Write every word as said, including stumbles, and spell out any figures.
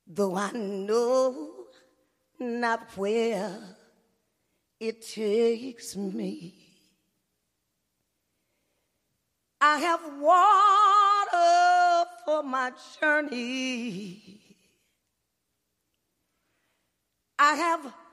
though I know not where it takes me. I have water for my journey. I have